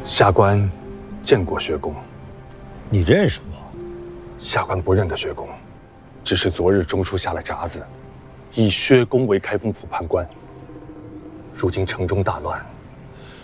下官见过薛公。 你认识我？ 下官不认得薛公，只是昨日中书下了札子，以薛公为开封府判官。如今城中大乱，